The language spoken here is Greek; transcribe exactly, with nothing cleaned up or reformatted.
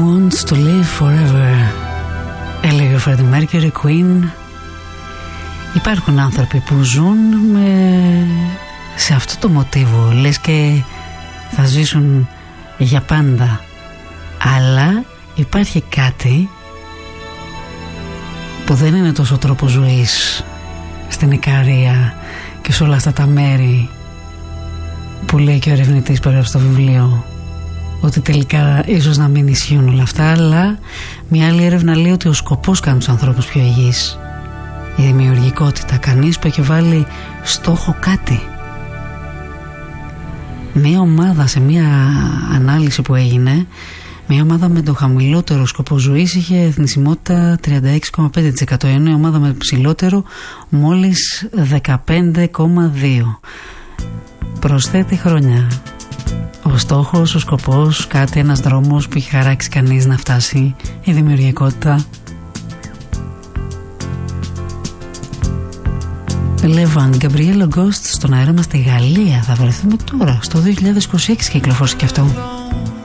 Wants to live forever, έλεγε ο Freddie Mercury, Queen. Υπάρχουν άνθρωποι που ζουν με... σε αυτό το μοτίβο, λες και θα ζήσουν για πάντα. Αλλά υπάρχει κάτι που δεν είναι τόσο τρόπο ζωής στην Ικαρία και σε όλα αυτά τα μέρη που λέει και ο ερευνητής που έγραψε το βιβλίο, ότι τελικά ίσως να μην ισχύουν όλα αυτά, αλλά μια άλλη έρευνα λέει ότι ο σκοπός κάνει τους ανθρώπους πιο υγιείς, η δημιουργικότητα. Κανείς που έχει βάλει στόχο κάτι. Μια ομάδα, σε μια ανάλυση που έγινε, μια ομάδα με το χαμηλότερο σκοπό ζωής είχε εθνισμότητα τριάντα έξι κόμμα πέντε τοις εκατό, ενώ η ομάδα με ψηλότερο μόλις δεκαπέντε κόμμα δύο. Προσθέτει χρόνια. Ο στόχος, ο σκοπός, κάτι, ένας δρόμος που έχει χαράξει κανείς να φτάσει, η δημιουργικότητα. Λεβάν, Γκαμπριέλο Γκόστ στον αέρα μας στη Γαλλία. Θα βρεθούμε τώρα, στο δύο χιλιάδες είκοσι έξι κυκλοφόρησε και αυτό.